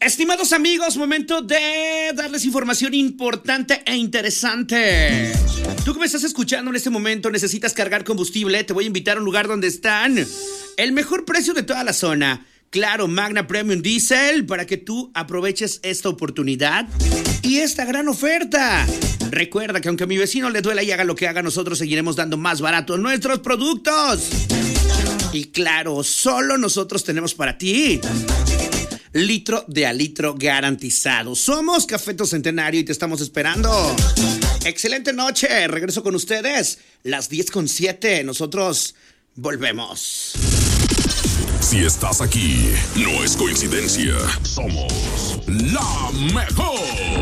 Estimados amigos, momento de darles información importante e interesante. Tú que me estás escuchando en este momento, necesitas cargar combustible, te voy a invitar a un lugar donde están el mejor precio de toda la zona. Claro, Magna Premium Diesel, para que tú aproveches esta oportunidad y esta gran oferta. Recuerda que aunque a mi vecino le duela y haga lo que haga, nosotros seguiremos dando más barato nuestros productos. Y claro, solo nosotros tenemos para ti litro de a litro garantizado. Somos Cafeto Centenario y te estamos esperando. Excelente noche, regreso con ustedes las 10:07. Nosotros volvemos. Si estás aquí, no es coincidencia. Somos la mejor.